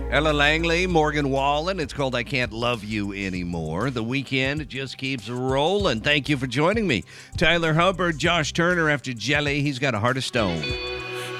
Ella Langley, Morgan Wallen. It's called I Can't Love You Anymore. The weekend just keeps rolling. Thank you for joining me. Tyler Hubbard, Josh Turner after Jelly. He's got a heart of stone.